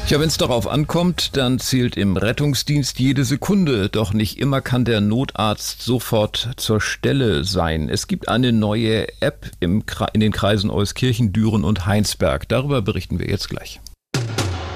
Ja, wenn es darauf ankommt, dann zählt im Rettungsdienst jede Sekunde. Doch nicht immer kann der Notarzt sofort zur Stelle sein. Es gibt eine neue App in den Kreisen Euskirchen, Düren und Heinsberg. Darüber berichten wir jetzt gleich.